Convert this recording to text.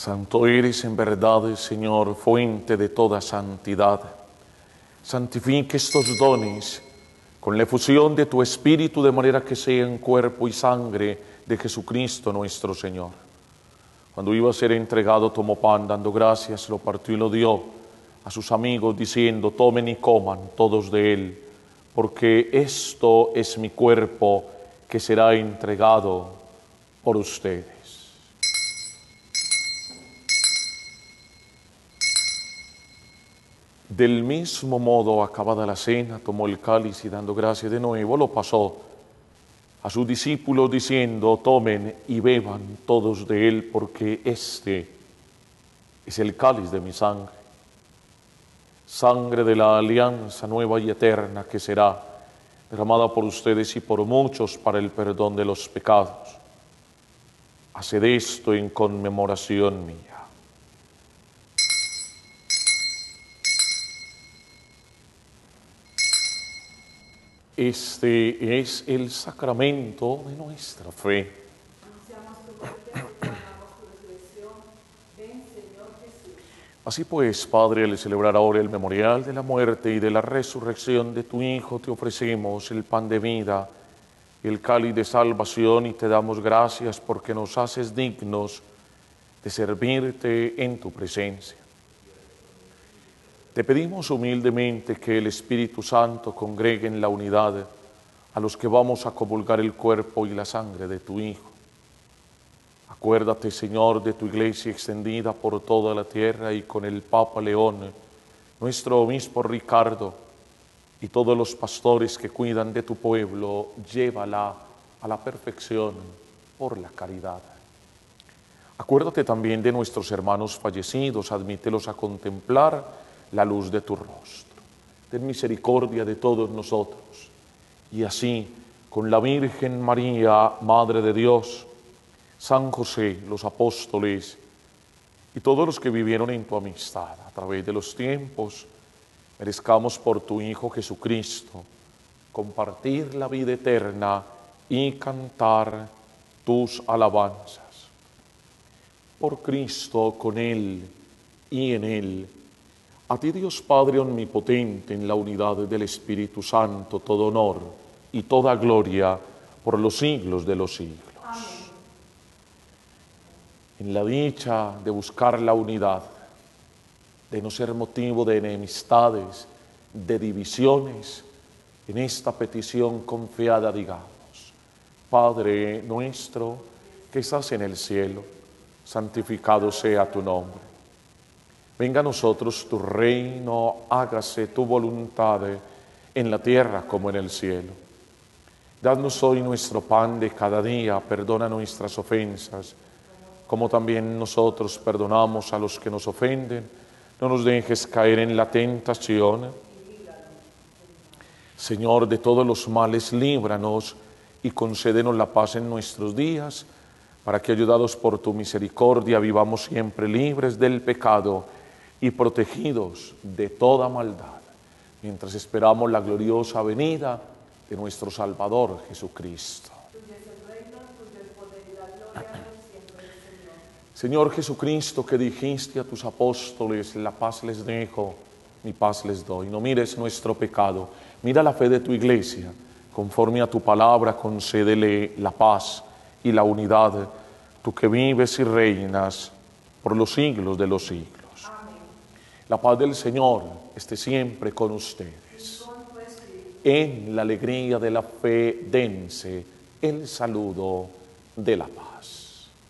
Santo eres en verdad, Señor, fuente de toda santidad. Santifica estos dones con la efusión de tu Espíritu, de manera que sean cuerpo y sangre de Jesucristo nuestro Señor. Cuando iba a ser entregado, tomó pan, dando gracias, lo partió y lo dio a sus amigos, diciendo: tomen y coman todos de él, porque esto es mi cuerpo que será entregado por ustedes. Del mismo modo, acabada la cena, tomó el cáliz y dando gracias de nuevo, lo pasó a sus discípulos diciendo: tomen y beban todos de él, porque este es el cáliz de mi sangre, sangre de la alianza nueva y eterna que será derramada por ustedes y por muchos para el perdón de los pecados. Haced esto en conmemoración mía. Este es el sacramento de nuestra fe. Así pues, Padre, al celebrar ahora el memorial de la muerte y de la resurrección de tu Hijo, te ofrecemos el pan de vida, el cáliz de salvación, y te damos gracias porque nos haces dignos de servirte en tu presencia. Te pedimos humildemente que el Espíritu Santo congregue en la unidad a los que vamos a comulgar el cuerpo y la sangre de tu Hijo. Acuérdate, Señor, de tu iglesia extendida por toda la tierra, y con el Papa León, nuestro obispo Ricardo, y todos los pastores que cuidan de tu pueblo, llévala a la perfección por la caridad. Acuérdate también de nuestros hermanos fallecidos, admítelos a contemplar la luz de tu rostro. Ten misericordia de todos nosotros, y así, con la Virgen María, Madre de Dios, San José, los apóstoles y todos los que vivieron en tu amistad a través de los tiempos, merezcamos por tu Hijo Jesucristo compartir la vida eterna y cantar tus alabanzas. Por Cristo, con Él y en Él, a ti, Dios Padre omnipotente, en la unidad del Espíritu Santo, todo honor y toda gloria por los siglos de los siglos. Amén. En la dicha de buscar la unidad, de no ser motivo de enemistades, de divisiones, en esta petición confiada digamos: Padre nuestro que estás en el cielo, santificado sea tu nombre. Venga a nosotros tu reino, hágase tu voluntad en la tierra como en el cielo. Danos hoy nuestro pan de cada día, perdona nuestras ofensas, como también nosotros perdonamos a los que nos ofenden. No nos dejes caer en la tentación. Señor, de todos los males líbranos y concédenos la paz en nuestros días, para que, ayudados por tu misericordia, vivamos siempre libres del pecado y protegidos de toda maldad, mientras esperamos la gloriosa venida de nuestro Salvador Jesucristo. Tuyo es el reino, tuyo el poder y la gloria, por siempre, Señor. Señor Jesucristo, que dijiste a tus apóstoles: la paz les dejo, mi paz les doy. No mires nuestro pecado, mira la fe de tu iglesia. Conforme a tu palabra, concédele la paz y la unidad, tú que vives y reinas por los siglos de los siglos. La paz del Señor esté siempre con ustedes. En la alegría de la fe dense el saludo de la paz.